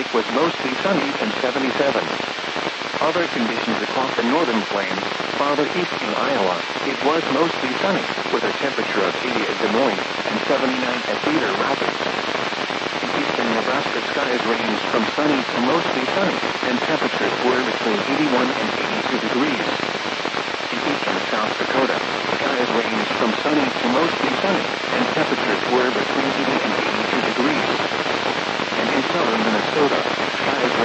Lake was mostly sunny and 77. Other conditions across the northern plains, farther east in Iowa, it was mostly sunny, with a temperature of 80 at Des Moines and 79 at Cedar Rapids. In eastern Nebraska, skies ranged from sunny to mostly sunny, and temperatures were between 81 and 82 degrees. In eastern South Dakota, skies ranged from sunny to mostly sunny,